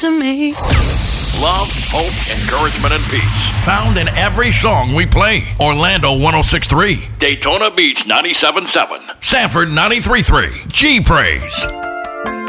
to me. Love, hope, encouragement, and peace. Found in every song we play. Orlando 106.3. Daytona Beach 97.7. Sanford 93.3. G-Praise.